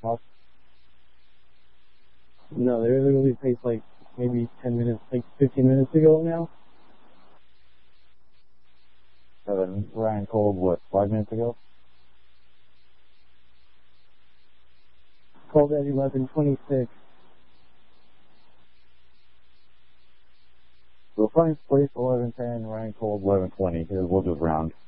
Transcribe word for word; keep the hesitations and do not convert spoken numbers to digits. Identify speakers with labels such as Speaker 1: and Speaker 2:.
Speaker 1: much?
Speaker 2: No, they literally placed like maybe ten minutes, like fifteen minutes ago now.
Speaker 1: So then Ryan called, what, five minutes ago?
Speaker 2: Called at eleven twenty-six.
Speaker 1: So Frank's placed eleven ten, Ryan called eleven twenty, because we'll just round.